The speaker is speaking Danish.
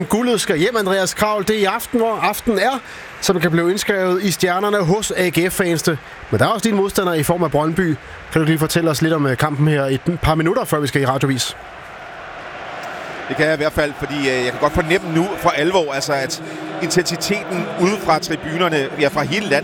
Guldet skal hjem, Andreas Kraul. Det er i aften, hvor aften er, som kan blive indskrevet i stjernerne hos AGF-fansene. Men der er også din modstander i form af Brøndby. Kan du lige fortælle os lidt om kampen her i et par minutter, før vi skal i radiovis? Det kan jeg i hvert fald, fordi jeg kan godt fornemme nu for alvor, altså at intensiteten ude fra tribunerne, ja, fra hele landet,